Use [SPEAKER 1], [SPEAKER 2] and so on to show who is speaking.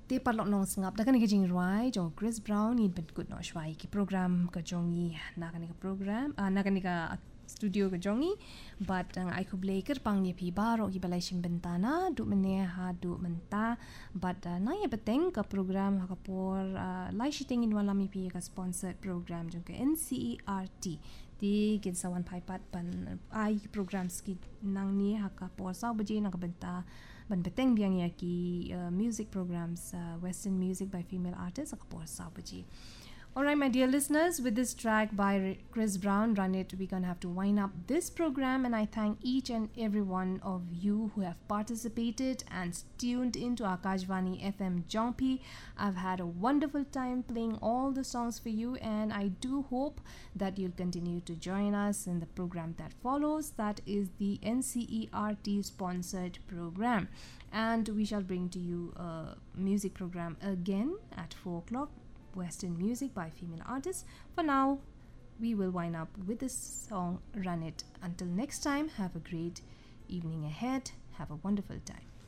[SPEAKER 1] te parlok nong sngap da kan jing rai jong Chris Brown in bet good no shwai ki program ka jongi na kan ka program na kan ka studio ka jongi but ai ko blaker pang ye pi baro ki balai shing bentana du mene ha du menta but na ye beteng ka program ha ka por lai shiting in wala mi pi ka sponsored program jong ka NCERT ti kin sawan pai pat pan ai programs ki nang ni ha ka por sa baje na ka benta ban beteng biang ya ki music programs Western music by female artists ka por sa baje. Alright, my dear listeners, with this track by Chris Brown, Run It, we're going to have to wind up this program, and I thank each and every one of you who have participated and tuned into Akashvani FM Jongpi. I've had a wonderful time playing all the songs for you, and I do hope that you'll continue to join us in the program that follows. That is the NCERT sponsored program, and we shall bring to you a music program again at 4 o'clock. Western music by female artists. For now, we will wind up with this song Run It. Until next time, have a great evening ahead. Have a wonderful time.